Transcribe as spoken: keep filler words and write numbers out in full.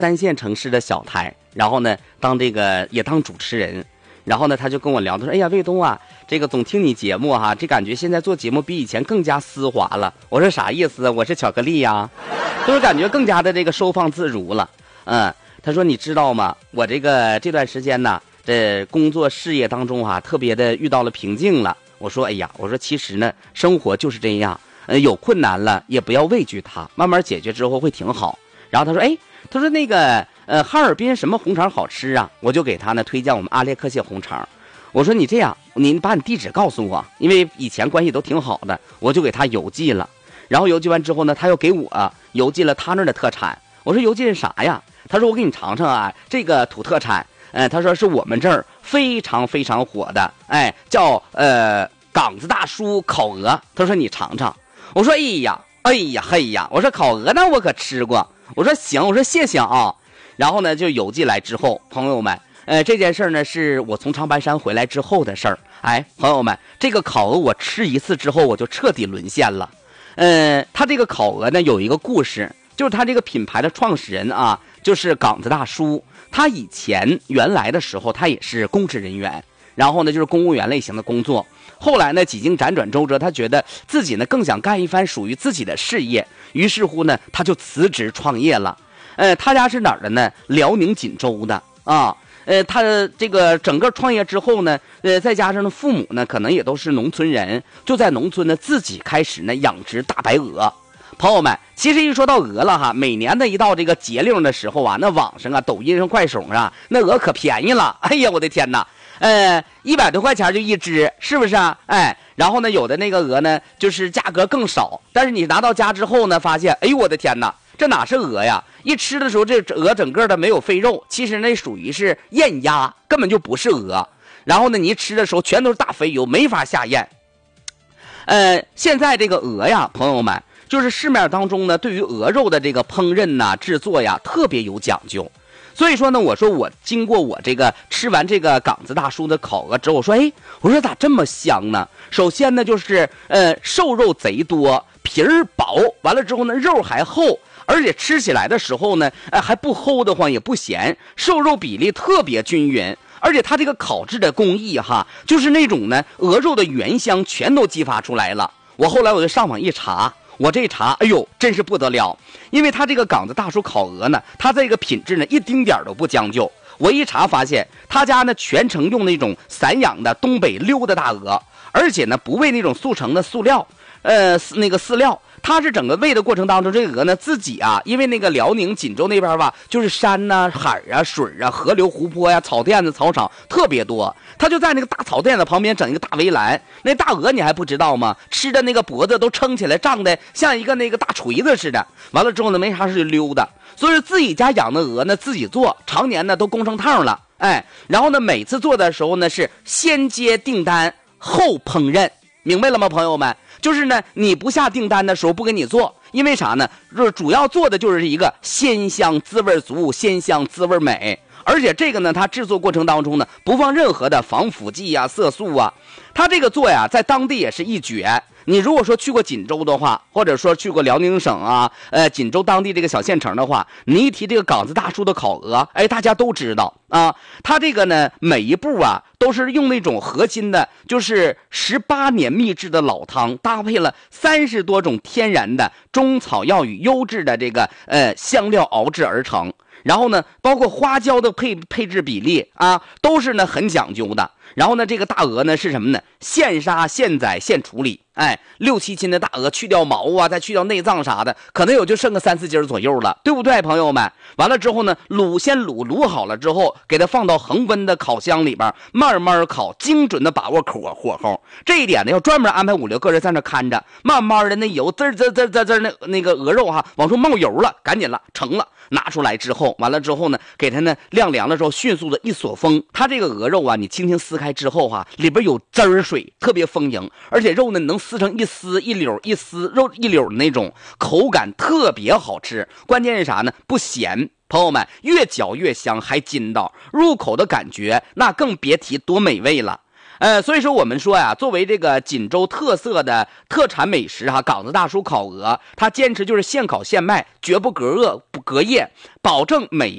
三线城市的小台，然后呢当这个也当主持人。然后呢他就跟我聊，他说哎呀卫东啊，这个总听你节目哈、啊，这感觉现在做节目比以前更加丝滑了。我说啥意思？我是巧克力呀、啊，就是感觉更加的这个收放自如了。嗯，他说你知道吗，我这个这段时间呢这工作事业当中啊特别的遇到了瓶颈了。我说哎呀，我说其实呢生活就是这样，呃有困难了也不要畏惧它，慢慢解决之后会挺好。然后他说哎，他说那个呃哈尔滨什么红肠好吃啊？我就给他呢推荐我们阿列克谢红肠。我说你这样，您把你地址告诉我，因为以前关系都挺好的，我就给他邮寄了。然后邮寄完之后呢，他又给我邮寄了他那儿的特产。我说邮寄是啥呀？他说我给你尝尝啊，这个土特产，呃，他说是我们这儿非常非常火的，哎，叫呃岗子大叔烤鹅。他说你尝尝。我说哎呀，哎呀嘿呀，我说烤鹅呢我可吃过。我说行，我说谢谢啊。然后呢就邮寄来之后，朋友们，呃这件事呢是我从长白山回来之后的事儿。哎，朋友们，这个烤鹅我吃一次之后我就彻底沦陷了。呃他这个烤鹅呢有一个故事，就是他这个品牌的创始人啊，就是岗子大叔。他以前原来的时候他也是公职人员，然后呢就是公务员类型的工作。后来呢几经辗转周折，他觉得自己呢更想干一番属于自己的事业，于是乎呢他就辞职创业了。呃他家是哪儿的呢？辽宁锦州的啊。呃他这个整个创业之后呢，呃再加上呢父母呢可能也都是农村人，就在农村呢自己开始呢养殖大白鹅。朋友们，其实一说到鹅了哈，每年的一到这个节令的时候啊，那网上啊抖音上快手上那鹅可便宜了。哎呀我的天哪，呃一百多块钱就一只，是不是啊？哎，然后呢有的那个鹅呢就是价格更少，但是你拿到家之后呢发现，哎呦我的天哪，这哪是鹅呀？一吃的时候这鹅整个的没有肥肉，其实那属于是燕鸭，根本就不是鹅。然后呢你一吃的时候全都是大肥油，没法下咽。呃现在这个鹅呀朋友们，就是市面当中呢对于鹅肉的这个烹饪呐、制作呀特别有讲究。所以说呢我说我经过我这个吃完这个岗子大叔的烤鹅之后，我说哎，我说咋这么香呢？首先呢就是呃瘦肉贼多，皮儿薄，完了之后呢肉还厚，而且吃起来的时候呢呃还不齁得慌也不咸，瘦肉比例特别均匀。而且它这个烤制的工艺哈，就是那种呢鹅肉的原香全都激发出来了。我后来我就上网一查，我这一查，哎呦，真是不得了！因为他这个岗子大叔烤鹅呢，他这个品质呢一丁点都不将就。我一查发现，他家呢全程用那种散养的东北溜的大鹅，而且呢不喂那种速成的塑料，呃那个饲料。它是整个喂的过程当中，这个鹅呢自己啊，因为那个辽宁锦州那边吧，就是山呐、啊、海啊、水啊、河流、湖泊呀、啊、草甸子、草场特别多，它就在那个大草甸子旁边整一个大围栏。那大鹅你还不知道吗？吃的那个脖子都撑起来，胀的像一个那个大锤子似的。完了之后呢，没啥事就溜达。所以自己家养的鹅呢，自己做，常年呢都工成趟了。哎，然后呢，每次做的时候呢是先接订单后烹饪，明白了吗，朋友们？就是呢，你不下订单的时候不给你做，因为啥呢？就是主要做的就是一个鲜香滋味足，鲜香滋味美。而且这个呢，它制作过程当中呢，不放任何的防腐剂啊、色素啊，它这个做呀，在当地也是一绝。你如果说去过锦州的话，或者说去过辽宁省啊，呃，锦州当地这个小县城的话，你一提这个岗子大叔的烤鹅，哎，大家都知道啊。它这个呢，每一步啊，都是用那种核心的，就是十八年秘制的老汤，搭配了三十多种天然的中草药与优质的这个呃香料熬制而成。然后呢，包括花椒的配配置比例啊，都是呢很讲究的。然后呢，这个大鹅呢是什么呢？现杀现宰现处理，哎，六七斤的大鹅去掉毛啊，再去掉内脏啥的，可能有就剩个三四斤左右了，对不对，朋友们？完了之后呢，卤先卤，卤好了之后，给它放到恒温的烤箱里边，慢慢烤，精准的把握火火候。这一点呢，要专门安排五六个人在那看着，慢慢的那油滋滋滋滋滋那那个鹅肉哈往出冒油了，赶紧了，成了。拿出来之后，完了之后呢，给它呢晾凉了之后，迅速的一锁封。它这个鹅肉啊，你轻轻撕开之后哈、啊，里边有汁儿水，特别丰盈，而且肉呢能撕成一丝一绺一丝肉一绺的那种，口感特别好吃。关键是啥呢？不咸。朋友们，越嚼越香，还筋道，入口的感觉那更别提多美味了。 呃，所以说我们说呀，作为这个锦州特色的特产美食哈，岗子大叔烤鹅，他坚持就是现烤现卖，绝不隔饿不隔夜，保证每